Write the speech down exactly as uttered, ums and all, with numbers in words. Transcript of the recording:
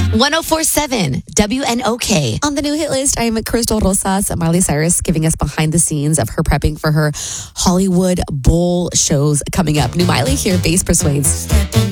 one oh four point seven W N O K. On the new hit list, I'm Crystal Rosas, Miley Cyrus, giving us behind the scenes of her prepping for her Hollywood Bowl shows coming up. New Miley here, Bass Persuades.